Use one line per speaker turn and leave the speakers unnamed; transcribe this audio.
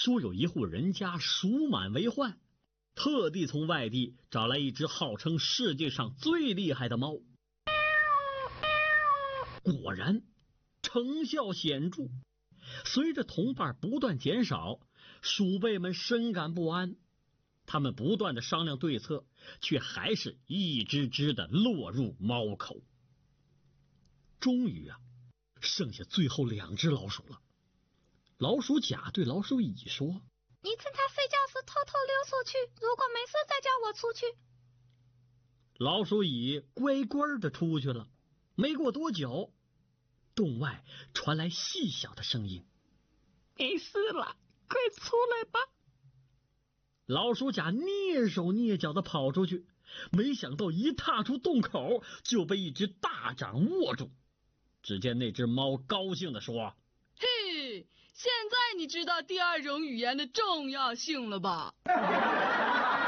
说有一户人家鼠满为患，特地从外地找来一只号称世界上最厉害的猫。果然成效显著，随着同伴不断减少，鼠辈们深感不安。他们不断的商量对策，却还是一只只的落入猫口。终于剩下最后2只老鼠了。老鼠甲对老鼠乙说：“
你趁他睡觉时偷偷溜出去，如果没事再叫我出去。”
老鼠乙乖乖的出去了。没过多久，洞外传来细小的声音：“
没事了，快出来吧。”
老鼠甲蹑手蹑脚的跑出去，没想到一踏出洞口就被一只大掌握住。只见那只猫高兴地说：“
嘿，现在你知道第2种语言的重要性了吧？”